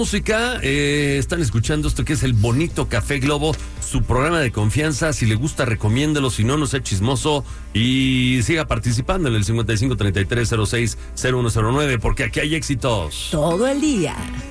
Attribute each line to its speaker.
Speaker 1: Música, están escuchando esto que es el Bonito Café Globo, su programa de confianza. Si le gusta, recomiéndelo, si no, no sea chismoso y siga participando en el 5533060109, porque aquí hay éxitos
Speaker 2: todo el día.